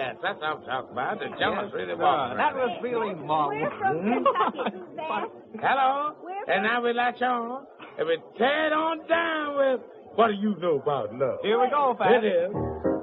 Yes, that's what I'm talking about. The jealous really walking. That was feeling Mom. We're from Kentucky. Vance. Hello? We're And now we latch on. And we tear it on down with what do you know about love? Here we go, Pat. It is.